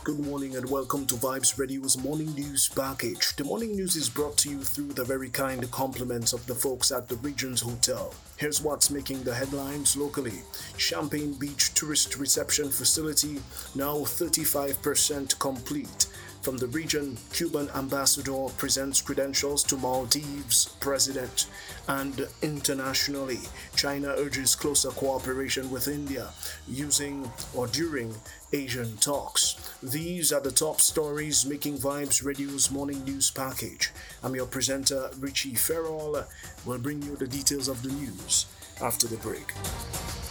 Good morning and welcome to Vibes Radio's morning news package. The morning news is brought to you through the very kind compliments of the folks at the Regions Hotel. Here's what's making the headlines locally. Champagne Beach Tourist Reception Facility now 35% complete. From the region, Cuban ambassador presents credentials to Maldives president. And internationally, China urges closer cooperation with India using or during Asian talks. These are the top stories making Vibes Radio's morning news package. I'm your presenter, Richie Ferrell. We'll bring you the details of the news after the break.